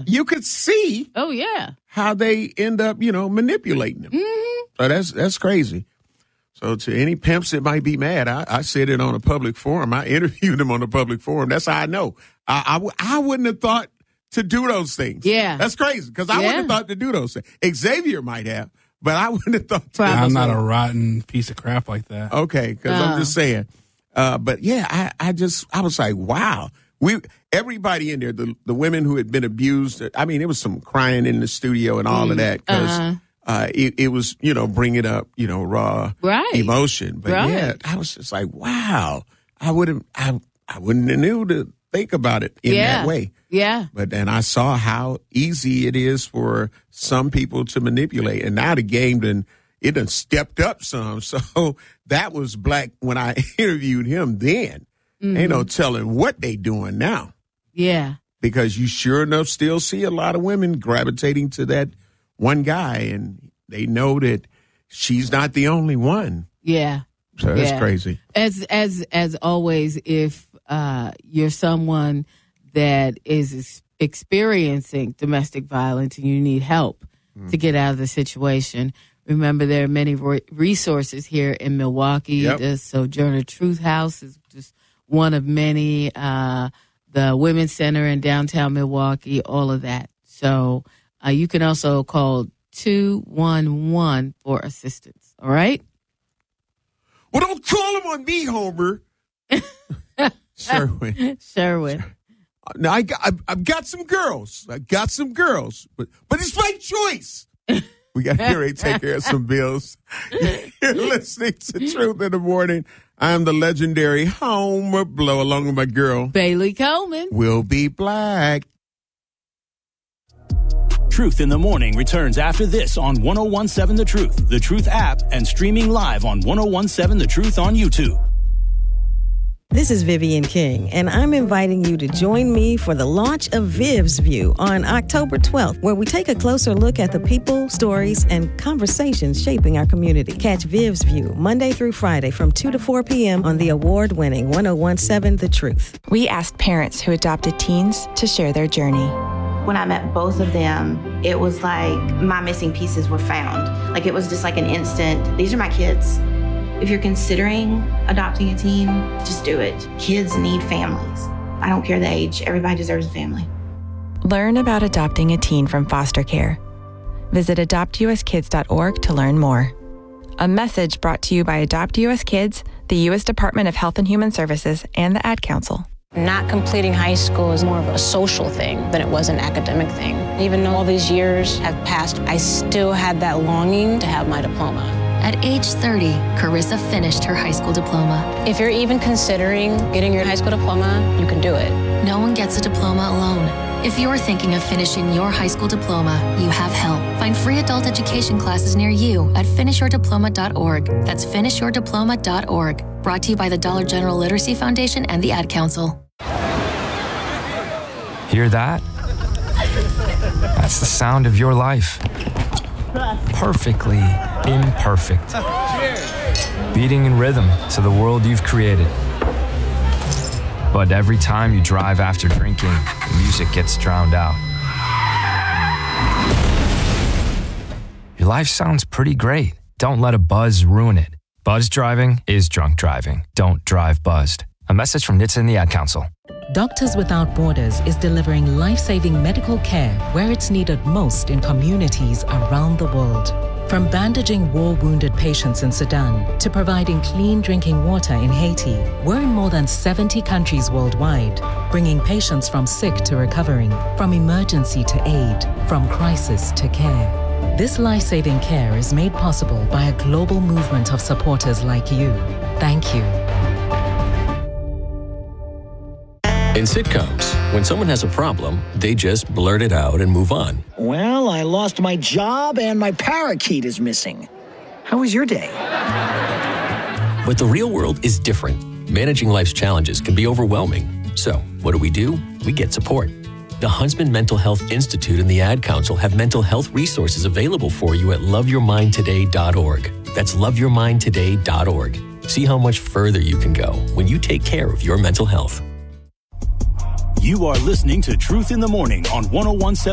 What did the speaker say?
you could see how they end up, manipulating them. So that's crazy. So to any pimps that might be mad, I said it on a public forum. I interviewed them on a public forum. That's how I know. I wouldn't have thought to do those things. Yeah. That's crazy because I wouldn't have thought to do those things. Xavier might have, but I wouldn't have thought to. I'm not a rotten piece of crap like that. Okay, because I'm just saying. But yeah, I was like, wow. Everybody in there, the women who had been abused, I mean, it was some crying in the studio and all of that because it was, bringing up, raw emotion. But yeah, I was just like, wow, I wouldn't have knew to think about it in that way. Yeah. But then I saw how easy it is for some people to manipulate. And now the game done stepped up some. So that was Black when I interviewed him then. Ain't no telling what they doing now. Yeah. Because you sure enough still see a lot of women gravitating to that one guy, and they know that she's not the only one. Yeah. So that's crazy. As always, if you're someone that is experiencing domestic violence and you need help to get out of the situation, remember there are many resources here in Milwaukee. The Sojourner Truth House is just one of many, the Women's Center in downtown Milwaukee, all of that. So you can also call 211 for assistance. All right? Well, don't call them on me, Homer. Sherwin. Now, I've got some girls. But it's my choice. We got to get ready to take care of some bills. You're listening to Truth in the Morning. I'm the legendary Homer Blow, along with my girl, Bailey Coleman. We'll be black. Truth in the Morning returns after this on 101.7 The Truth app, and streaming live on 101.7 The Truth on YouTube. This is Vivian King, and I'm inviting you to join me for the launch of Viv's View on October 12th, where we take a closer look at the people, stories, and conversations shaping our community. Catch Viv's View Monday through Friday from 2 to 4 p.m. on the award-winning 101.7 The Truth. We asked parents who adopted teens to share their journey. When I met both of them, it was like my missing pieces were found. Like it was just like an instant, these are my kids. If you're considering adopting a teen, just do it. Kids need families. I don't care the age. Everybody deserves a family. Learn about adopting a teen from foster care. Visit adoptuskids.org to learn more. A message brought to you by Adopt US Kids, the U.S. Department of Health and Human Services, and the Ad Council. Not completing high school is more of a social thing than it was an academic thing. Even though all these years have passed, I still had that longing to have my diploma. At age 30, Carissa finished her high school diploma. If you're even considering getting your high school diploma, you can do it. No one gets a diploma alone. If you're thinking of finishing your high school diploma, you have help. Find free adult education classes near you at finishyourdiploma.org. That's finishyourdiploma.org. Brought to you by the Dollar General Literacy Foundation and the Ad Council. Hear that? That's the sound of your life. Perfectly imperfect. Beating in rhythm to the world you've created. But every time you drive after drinking, the music gets drowned out. Your life sounds pretty great. Don't let a buzz ruin it. Buzz driving is drunk driving. Don't drive buzzed. A message from NHTSA and the Ad Council. Doctors Without Borders is delivering life-saving medical care where it's needed most in communities around the world. From bandaging war-wounded patients in Sudan to providing clean drinking water in Haiti, we're in more than 70 countries worldwide, bringing patients from sick to recovering, from emergency to aid, from crisis to care. This life-saving care is made possible by a global movement of supporters like you. Thank you. In sitcoms, when someone has a problem, they just blurt it out and move on. Well, I lost my job and my parakeet is missing. How was your day? But the real world is different. Managing life's challenges can be overwhelming. So, what do? We get support. The Huntsman Mental Health Institute and the Ad Council have mental health resources available for you at loveyourmindtoday.org. That's loveyourmindtoday.org. See how much further you can go when you take care of your mental health. You are listening to Truth in the Morning on 101.7